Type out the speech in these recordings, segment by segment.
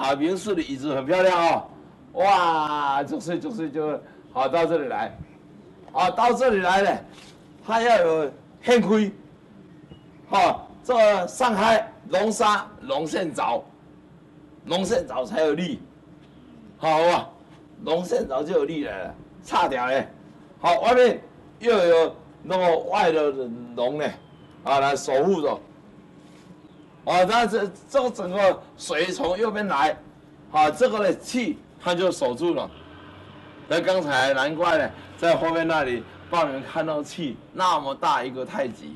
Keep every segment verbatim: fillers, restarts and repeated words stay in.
好，明式的椅子很漂亮哦。哇，九岁九岁就好到这里来，啊，到这里来呢，它要有线开，好，这个上开龙纱龙线凿，龙线凿才有力，好哇，龙线凿就有力了，差点嘞，好，外面又有那个外的龙呢，啊，来守护着，啊，那这这个整个水从右边来，啊，这个的气它就守住了。那刚才难怪呢，在后面那里帮你们看到气那么大一个太极。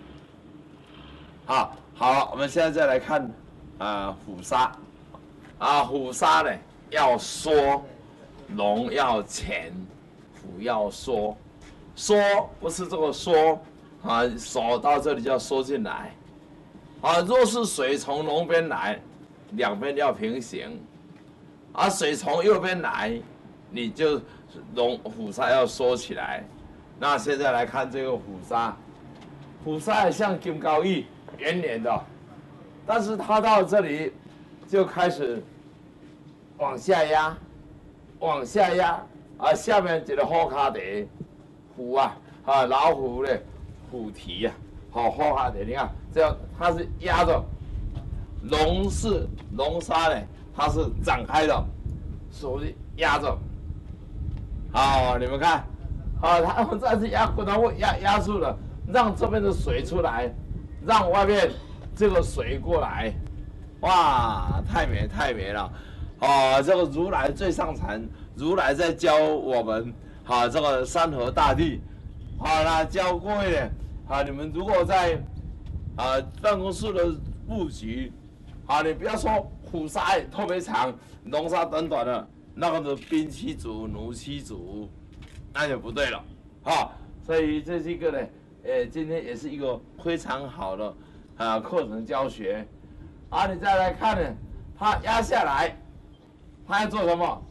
好，好，我们现在再来看啊、呃、虎鲨，啊虎鲨呢要缩，龙要潜，虎要缩，缩不是这个缩啊，手到这里就要缩进来。啊，若是水从龙边来，两边要平行，而水从右边来，你就龙虎鲨要缩起来。那现在来看这个虎鲨，虎鲨也像金刚翼，圆圆的，但是它到这里就开始往下压，往下压啊，下面这个虎卡底虎啊啊老虎的虎蹄啊，好虎卡底，你看这样它是压着，龙是龙鲨呢，它是展开的，手是压着。好，你们看，好，他们这次压滚它会压压住了，让这边的水出来，让外面这个水过来，哇，太美太美了，啊，这个如来最上禅，如来在教我们，啊，这个山河大地，好啦，教各位呢，啊，你们如果在啊办公室的布局，啊，你不要说虎鲨特别长，龙鲨短短的。那个是兵七组、弩七组，那就不对了，哈。所以这是一个呢，呃，今天也是一个非常好的啊课程教学。啊，你再来看呢，它压下来，它要做什么？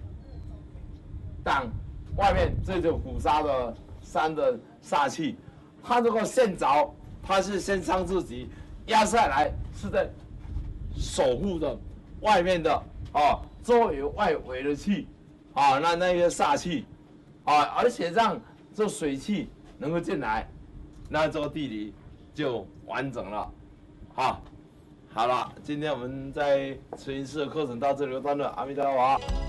挡外面这种虎鲨的山的煞气。它这个线凿，它是先伤自己，压下来是在守护的外面的啊。周围外围的气，啊，那那个煞气，啊，而且让这水气能够进来，那这个地理就完整了，好，好了，今天我们在慈云寺的课程到这里就断了，阿弥陀佛。